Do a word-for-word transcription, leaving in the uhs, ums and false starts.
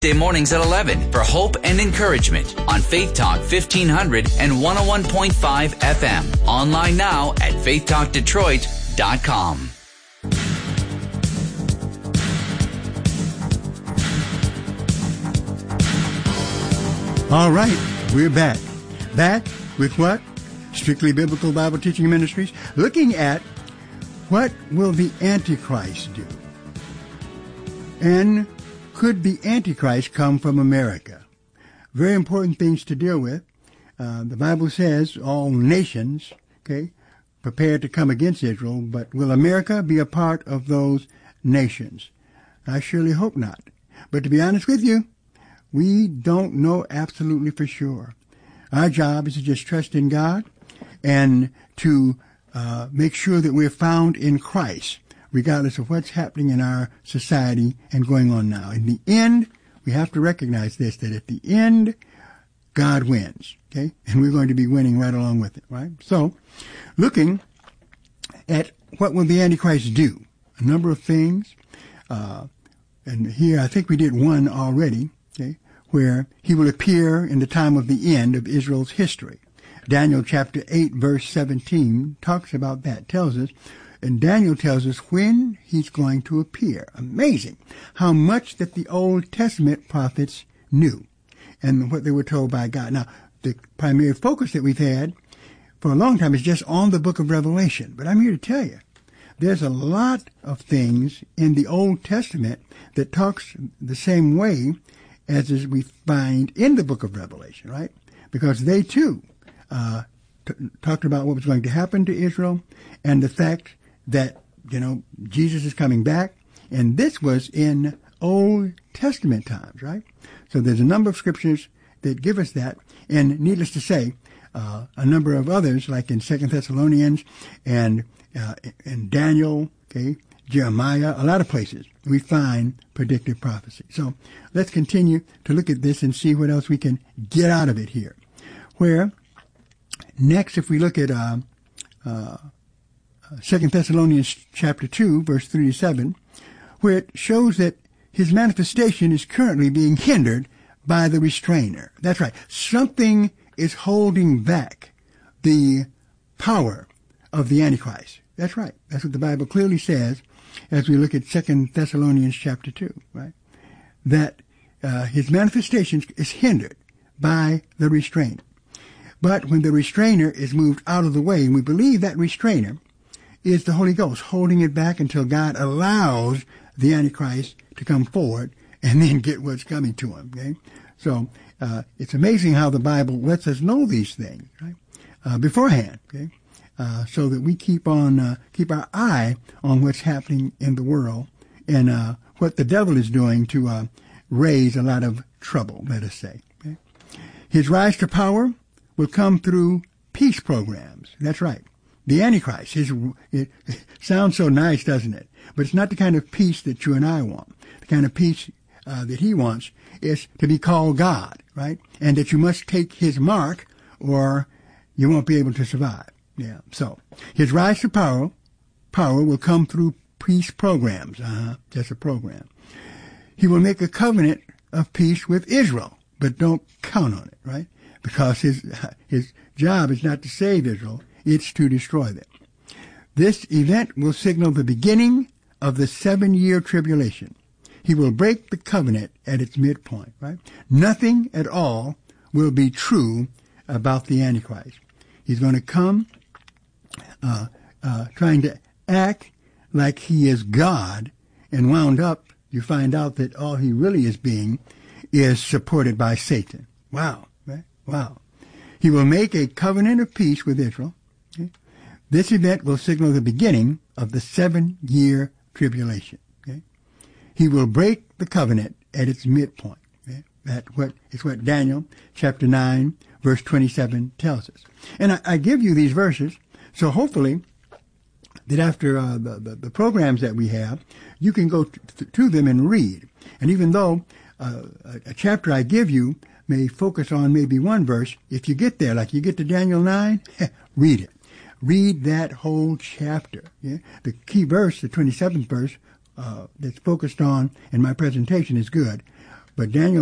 Day mornings at eleven for hope and encouragement on Faith Talk fifteen hundred and one oh one point five F M. Online now at faith talk detroit dot com. All right, we're back. Back with what? Strictly Biblical Bible Teaching Ministries, looking at what will the Antichrist do? And could the Antichrist come from America? Very important things to deal with. Uh, the Bible says all nations, okay, prepared to come against Israel, but will America be a part of those nations? I surely hope not. But to be honest with you, we don't know absolutely for sure. Our job is to just trust in God and to uh, make sure that we're found in Christ, regardless of what's happening in our society and going on now. In the end, we have to recognize this, that at the end, God wins, okay? And we're going to be winning right along with it, right? So, looking at what will the Antichrist do? A number of things. Uh, and here, I think we did one already, okay, where he will appear in the time of the end of Israel's history. Daniel chapter eight, verse seventeen talks about that, tells us, and Daniel tells us when he's going to appear. Amazing how much that the Old Testament prophets knew and what they were told by God. Now, the primary focus that we've had for a long time is just on the book of Revelation. But I'm here to tell you, there's a lot of things in the Old Testament that talks the same way as is we find in the book of Revelation, right? Because they too uh, t- talked about what was going to happen to Israel and the fact that, you know, Jesus is coming back. And this was in Old Testament times, right? So there's a number of scriptures that give us that. And needless to say, uh, a number of others, like in Second Thessalonians and, uh, and Daniel, okay, Jeremiah, a lot of places, we find predictive prophecy. So let's continue to look at this and see what else we can get out of it here. Where, next, if we look at, uh, uh, Second Thessalonians chapter two, verse three to seven, where it shows that his manifestation is currently being hindered by the restrainer. That's right. Something is holding back the power of the Antichrist. That's right. That's what the Bible clearly says as we look at Second Thessalonians chapter two, right? That uh, his manifestation is hindered by the restrainer. But when the restrainer is moved out of the way, and we believe that restrainer is the Holy Ghost holding it back until God allows the Antichrist to come forward and then get what's coming to him, okay? So, uh, it's amazing how the Bible lets us know these things, right? Uh, beforehand, okay? Uh, so that we keep on, uh, keep our eye on what's happening in the world and, uh, what the devil is doing to, uh, raise a lot of trouble, let us say, okay? His rise to power will come through peace programs. That's right. The Antichrist, his, it, it sounds so nice, doesn't it? But it's not the kind of peace that you and I want. The kind of peace uh, that he wants is to be called God, right? And that you must take his mark or you won't be able to survive. Yeah. So his rise to power, power will come through peace programs. Uh-huh. Just a program. He will make a covenant of peace with Israel, but don't count on it, right? Because his his job is not to save Israel. It's to destroy them. This event will signal the beginning of the seven-year tribulation. He will break the covenant at its midpoint, right? Nothing at all will be true about the Antichrist. He's going to come uh, uh, trying to act like he is God, and wound up, you find out that all he really is being is supported by Satan. Wow, right? Wow. He will make a covenant of peace with Israel. Okay. This event will signal the beginning of the seven-year tribulation. Okay. He will break the covenant at its midpoint. Okay. That what is what Daniel chapter nine, verse twenty-seven tells us. And I, I give you these verses, so hopefully that after uh, the, the, the programs that we have, you can go t- to them and read. And even though uh, a, a chapter I give you may focus on maybe one verse, if you get there, like you get to Daniel nine, read it. Read that whole chapter. Yeah? The key verse, the twenty-seventh verse, uh, that's focused on in my presentation is good. But Daniel